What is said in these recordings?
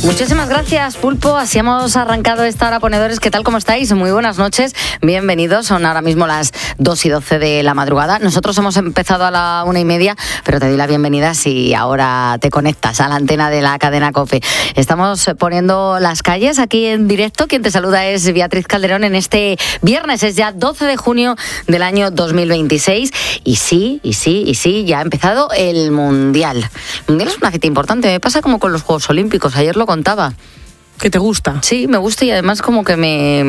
Muchísimas gracias, Pulpo. Así hemos arrancado esta hora, ponedores. ¿Qué tal? ¿Cómo estáis? Muy buenas noches. Bienvenidos. Son ahora mismo las 2:12 de la madrugada. Nosotros hemos empezado a la 1:30, pero te doy la bienvenida si ahora te conectas a la antena de la cadena COPE. Estamos poniendo las calles aquí en directo. Quien te saluda es Beatriz Calderón en este viernes. Es ya 12 de junio del año 2026. Y sí, ya ha empezado el Mundial. El Mundial es una cita importante. Me pasa como con los Juegos Olímpicos. Ayer lo contaba. ¿Que te gusta? Sí, me gusta y además como que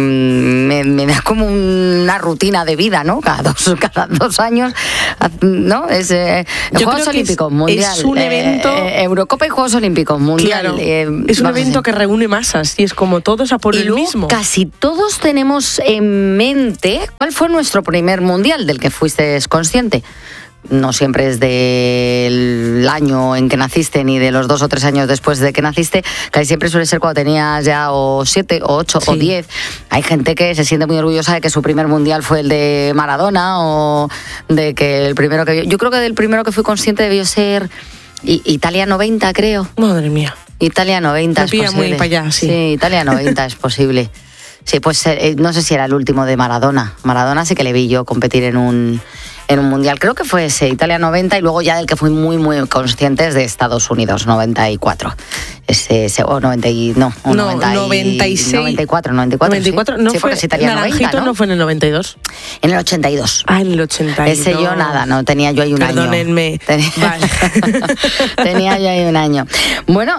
me da como una rutina de vida, ¿no? Cada dos años, ¿no? Es Juegos Olímpicos, Mundial. Es un evento... Eurocopa y Juegos Olímpicos, Mundial. Claro, es un evento que reúne masas y es como todos a por el mismo. Casi todos tenemos en mente cuál fue nuestro primer Mundial del que fuiste consciente. No siempre es del año en que naciste ni de los 2 o 3 años después de que naciste, casi siempre suele ser cuando tenías ya o 7 o 8 o 10. Hay gente que se siente muy orgullosa de que su primer mundial fue el de Maradona o de que el primero que... Yo creo que del primero que fui consciente debió ser Italia 90, creo. Madre mía. Italia 90 es posible. Muy para allá, sí. Sí, Italia 90 es posible. Sí, pues no sé si era el último de Maradona. Maradona sí que le vi yo competir en un mundial. Creo que fue ese, Italia 90, y luego ya del que fui muy, muy consciente es de Estados Unidos, 94. O 90 y... No, 96. 94, no sí, fue, es Italia 90, ¿no? No fue en el 92. En el 82. Ah, en el 82. Ese yo nada, no tenía yo ahí un año. Perdónenme. Vale. Tenía yo ahí un año. Bueno,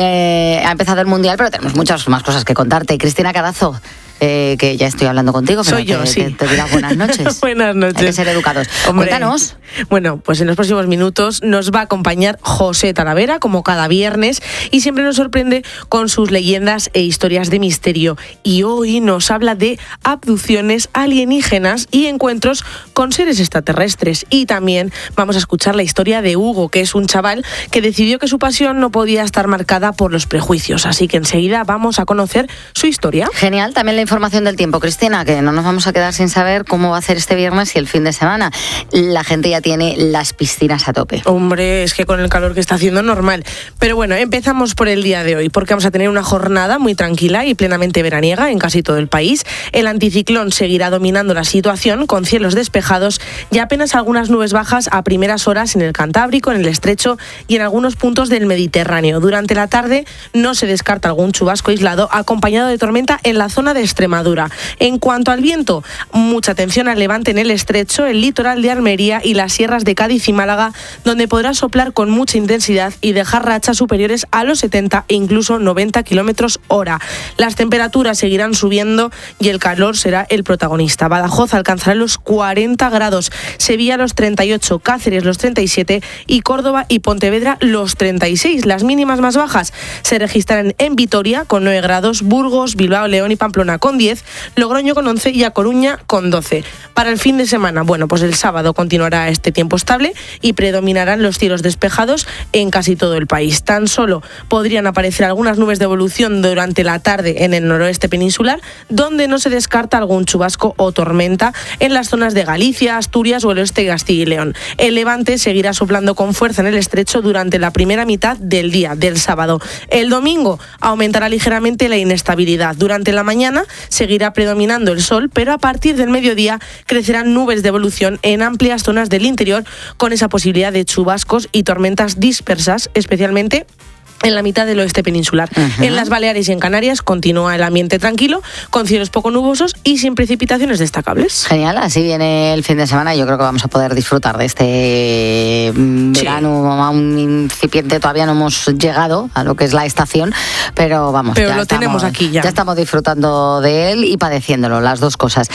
ha empezado el mundial, pero tenemos muchas más cosas que contarte. Cristina Carazo, que ya estoy hablando contigo, pero soy yo, sí. Te dirás buenas noches. Buenas noches. Hay que ser educados. Hombre, cuéntanos. Bueno, pues en los próximos minutos nos va a acompañar José Talavera, como cada viernes, y siempre nos sorprende con sus leyendas e historias de misterio. Y hoy nos habla de abducciones alienígenas y encuentros con seres extraterrestres. Y también vamos a escuchar la historia de Hugo, que es un chaval que decidió que su pasión no podía estar marcada por los prejuicios. Así que enseguida vamos a conocer su historia. Genial. También la información del tiempo, Cristina, que no nos vamos a quedar sin saber cómo va a hacer este viernes y el fin de semana. La gente ya tiene las piscinas a tope. Hombre, es que con el calor que está haciendo normal. Pero bueno, empezamos por el día de hoy, porque vamos a tener una jornada muy tranquila y plenamente veraniega en casi todo el país. El anticiclón seguirá dominando la situación con cielos despejados y apenas algunas nubes bajas a primeras horas en el Cantábrico, en el Estrecho y en algunos puntos del Mediterráneo. Durante la tarde no se descarta algún chubasco aislado acompañado de tormenta en la zona de Extremadura. En cuanto al viento, mucha atención al levante en el Estrecho, el litoral de Almería y las sierras de Cádiz y Málaga, donde podrá soplar con mucha intensidad y dejar rachas superiores a los 70 e incluso 90 kilómetros hora. Las temperaturas seguirán subiendo y el calor será el protagonista. Badajoz alcanzará los 40 grados, Sevilla los 38, Cáceres los 37 y Córdoba y Pontevedra los 36. Las mínimas más bajas se registrarán en Vitoria con 9 grados, Burgos, Bilbao, León y Pamplona con 10, Logroño con 11 y A Coruña con 12. Para el fin de semana, bueno, pues el sábado continuará este tiempo estable y predominarán los cielos despejados en casi todo el país. Tan solo podrían aparecer algunas nubes de evolución durante la tarde en el noroeste peninsular, donde no se descarta algún chubasco o tormenta en las zonas de Galicia, Asturias o el oeste de Castilla y León. El levante seguirá soplando con fuerza en el Estrecho durante la primera mitad del día, del sábado. El domingo aumentará ligeramente la inestabilidad. Durante la mañana seguirá predominando el sol, pero a partir del mediodía crecerán nubes de evolución en amplias zonas del interior, con esa posibilidad de chubascos y tormentas dispersas, especialmente en la mitad del oeste peninsular. Uh-huh. En las Baleares y en Canarias continúa el ambiente tranquilo, con cielos poco nubosos y sin precipitaciones destacables. Genial, así viene el fin de semana. Yo creo que vamos a poder disfrutar de este verano aún incipiente. Todavía no hemos llegado a lo que es la estación, pero vamos. Pero lo tenemos aquí ya. Ya estamos disfrutando de él y padeciéndolo, las dos cosas.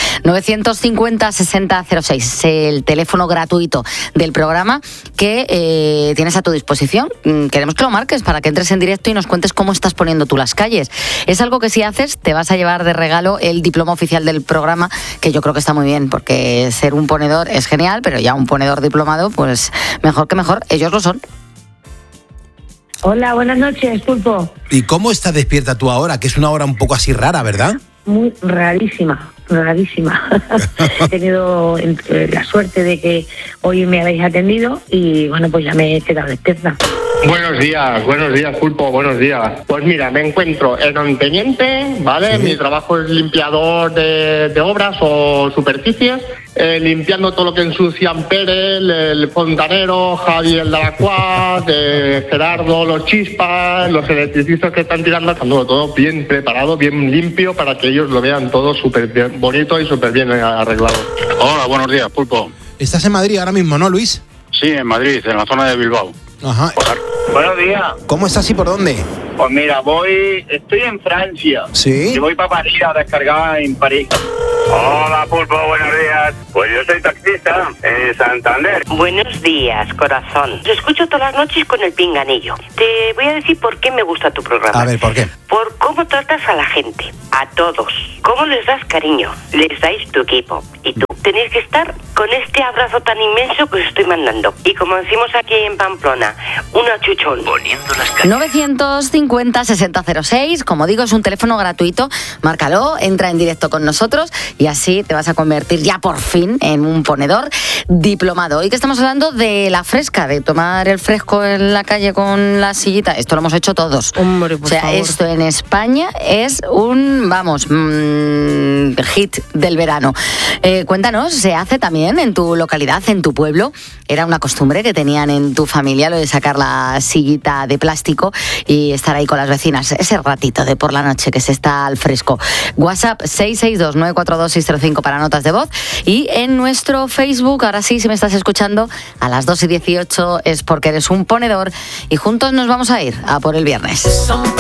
950-6006 es el teléfono gratuito del programa que tienes a tu disposición. Queremos que lo marques para que entres en directo y nos cuentes cómo estás poniendo tú las calles. Es algo que si haces te vas a llevar de regalo el diploma oficial del programa, que yo creo que está muy bien, porque ser un ponedor es genial, pero ya un ponedor diplomado, pues mejor que mejor. Ellos lo son. Hola, buenas noches, Pulpo. ¿Y cómo estás despierta tú ahora? Que es una hora un poco así rara, ¿verdad? Muy rarísima. He tenido la suerte de que hoy me habéis atendido y bueno, pues ya me he quedado despierta. Buenos días, Pulpo, buenos días. Pues mira, me encuentro en Onteniente, ¿vale? Sí. Mi trabajo es limpiador de obras o superficies, limpiando todo lo que ensucian Pérez, el fontanero, Javier de la Cuad, Gerardo, los chispas, los electricistas que están tirando, todo bien preparado, bien limpio, para que ellos lo vean todo súper bien, bonito y súper bien arreglado. Hola, buenos días, Pulpo. Estás en Madrid ahora mismo, ¿no, Luis? Sí, en Madrid, en la zona de Bilbao. Ajá. Buenos días. ¿Cómo estás y por dónde? Pues mira, estoy en Francia. Sí. Y voy para París a descargar en París. Hola, Pulpo, buenos días. Pues yo soy taxista en Santander. Buenos días, corazón. Te escucho todas las noches con el pinganillo. Te voy a decir por qué me gusta tu programa. A ver, ¿por qué? Por cómo tratas a la gente, a todos. Cómo les das cariño, les dais tu equipo. Y tú tenéis que estar con este abrazo tan inmenso que os estoy mandando. Y como decimos aquí en Pamplona, un achuchón. Poniendo las caras. 950-6006, como digo, es un teléfono gratuito. Márcalo, entra en directo con nosotros y así te vas a convertir ya por fin en un ponedor diplomado. Hoy que estamos hablando de la fresca, de tomar el fresco en la calle con la sillita, esto lo hemos hecho todos. Hombre, por favor. Esto en España es un, hit del verano. Cuéntanos, ¿se hace también en tu localidad, en tu pueblo? ¿Era una costumbre que tenían en tu familia lo de sacar la sillita de plástico y estar ahí con las vecinas ese ratito de por la noche que se está al fresco? WhatsApp 662-942-605 para notas de voz, y en nuestro Facebook, ahora sí, si me estás escuchando, a las 2:18 es porque eres un ponedor y juntos nos vamos a ir a por el viernes.